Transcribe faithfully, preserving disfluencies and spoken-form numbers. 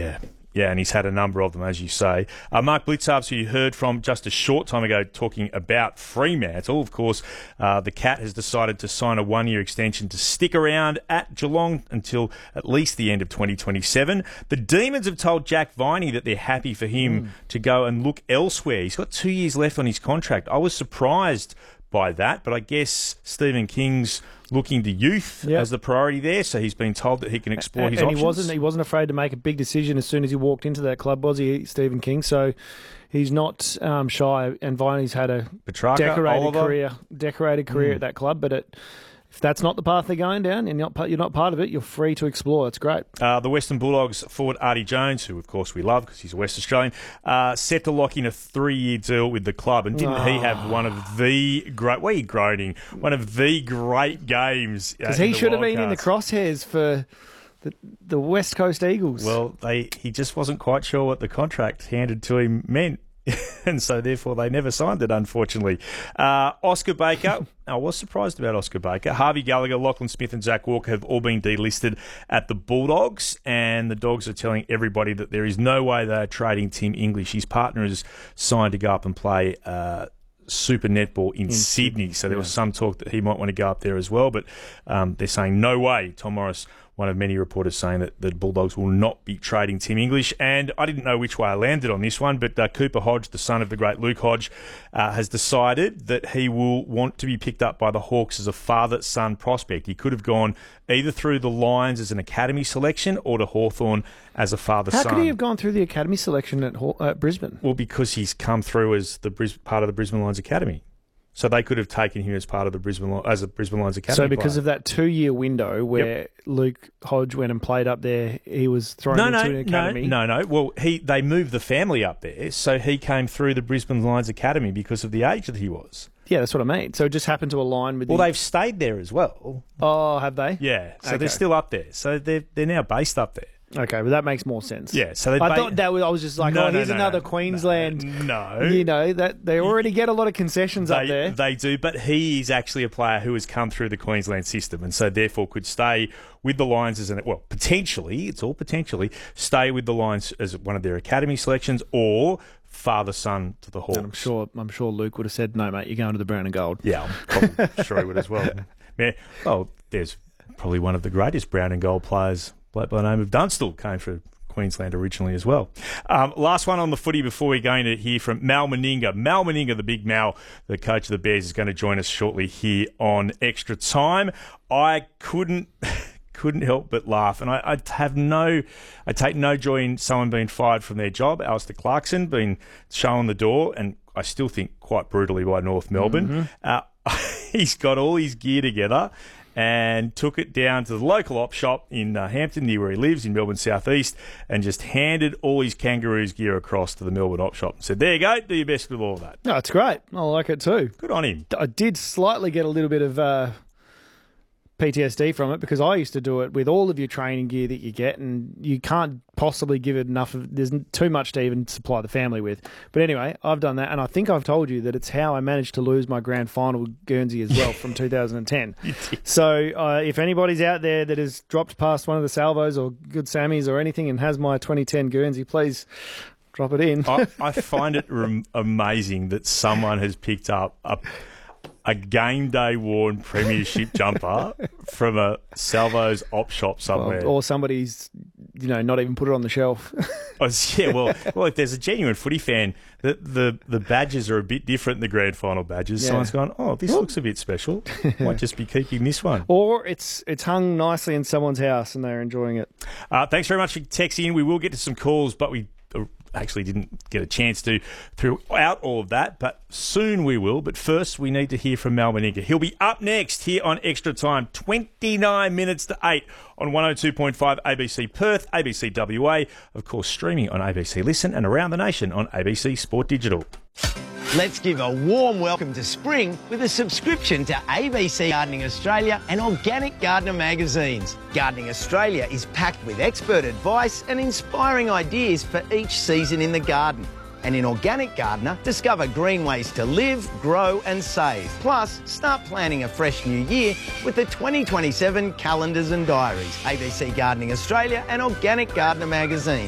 Yeah. Yeah, and he's had a number of them, as you say. Uh, Mark Blitzarves, who you heard from just a short time ago talking about Fremantle. Of course, uh, the Cat has decided to sign a one-year extension to stick around at Geelong until at least the end of twenty twenty-seven. The Demons have told Jack Viney that they're happy for him mm. to go and look elsewhere. He's got two years left on his contract. I was surprised by that, but I guess Stephen King's looking to youth yep. as the priority there, so he's been told that he can explore and, his and options. he wasn't he wasn't afraid to make a big decision as soon as he walked into that club, was he, Stephen King? So he's not um, shy, and Viney's had a Petrarca, decorated Oliver. career, decorated career mm. at that club, but it, if that's not the path they're going down and you're not, you're not part of it, you're free to explore. It's great. Uh, the Western Bulldogs forward Artie Jones, who of course we love because he's a West Australian, uh, set to lock in a three-year deal with the club. And didn't oh. he have one of the great, what are you groaning, one of the great games? Because uh, he should have been in the crosshairs for the, the West Coast Eagles. Well, they he just wasn't quite sure what the contract handed to him meant. And so, therefore, they never signed it, unfortunately. Uh, Oscar Baker, I was surprised about Oscar Baker. Harvey Gallagher, Lachlan Smith and Zach Walker have all been delisted at the Bulldogs, and the Dogs are telling everybody that there is no way they're trading Tim English. His partner is signed to go up and play uh, Super Netball in, in Sydney, so there yeah. was some talk that he might want to go up there as well, but um, they're saying no way. Tom Morris, one of many reporters, saying that the Bulldogs will not be trading Tim English. And I didn't know which way I landed on this one, but uh, Cooper Hodge, the son of the great Luke Hodge, uh, has decided that he will want to be picked up by the Hawks as a father-son prospect. He could have gone either through the Lions as an academy selection or to Hawthorn as a father-son. How could he have gone through the academy selection at uh, Brisbane? Well, because he's come through as the Bris- part of the Brisbane Lions Academy. So they could have taken him as part of the Brisbane as a Brisbane Lions Academy. So because player. of that two-year window where yep. Luke Hodge went and played up there, he was thrown no, into no, an academy. No, no, no. Well, he they moved the family up there, so he came through the Brisbane Lions Academy because of the age that he was. Yeah, that's what I mean. So it just happened to align with. Well, the... they've stayed there as well. Oh, have they? Yeah. So okay. they're still up there. So they're they're now based up there. Okay, but that makes more sense. Yeah, so I ba- thought that was. I was just like, no, oh, no, here's no, another no, Queensland. No, you know that they already get a lot of concessions they, up there. They do, but he is actually a player who has come through the Queensland system, and so therefore could stay with the Lions as an well, potentially. It's all potentially stay with the Lions as one of their academy selections or father son to the Hawks. And I'm sure. I'm sure Luke would have said, "No, mate, you're going to the Brown and Gold." Yeah, I'm probably sure he would as well. Yeah. Well, there's probably one of the greatest Brown and Gold players, by the name of Dunstall, came for Queensland originally as well. Um, last one on the footy before we're going to hear from Mal Meninga. Mal Meninga, the big Mal, the coach of the Bears, is going to join us shortly here on Extra Time. I couldn't couldn't help but laugh, and I, I have no, I take no joy in someone being fired from their job. Alistair Clarkson being shown the door, and I still think quite brutally by North Melbourne. Mm-hmm. Uh, he's got all his gear together and took it down to the local op shop in uh, Hampton, near where he lives, in Melbourne South East, and just handed all his Kangaroos gear across to the Melbourne op shop and said, there you go, do your best with all of that. No, it's great. I like it too. Good on him. I did slightly get a little bit of uh, P T S D from it because I used to do it with all of your training gear that you get, and you can't possibly give it enough of, there's too much to even supply the family with. But anyway, I've done that, and I think I've told you that it's how I managed to lose my grand final Guernsey as well from two thousand ten. So uh, if anybody's out there that has dropped past one of the Salvos or Good Sammies or anything and has my twenty ten Guernsey, please drop it in. I, I find it rem- amazing that someone has picked up a a game day worn premiership jumper from a Salvo's op shop somewhere. Well, or somebody's, you know, not even put it on the shelf. Oh, yeah, well, well, if there's a genuine footy fan, the the, the badges are a bit different than the grand final badges. Yeah. Someone's gone, oh, this well, looks a bit special. Might just be keeping this one. Or it's it's hung nicely in someone's house and they're enjoying it. Uh, thanks very much for texting in. We will get to some calls, but we actually didn't get a chance to throughout all of that, but soon we will. But first, we need to hear from Mal Meninga. He'll be up next here on Extra Time, twenty-nine minutes to eight on one oh two point five A B C Perth, A B C W A, of course streaming on A B C Listen and around the nation on A B C Sport Digital. Let's give a warm welcome to spring with a subscription to A B C Gardening Australia and Organic Gardener magazines. Gardening Australia is packed with expert advice and inspiring ideas for each season in the garden. And in Organic Gardener, discover green ways to live, grow and save. Plus, start planning a fresh new year with the twenty twenty-seven calendars and diaries. A B C Gardening Australia and Organic Gardener magazine.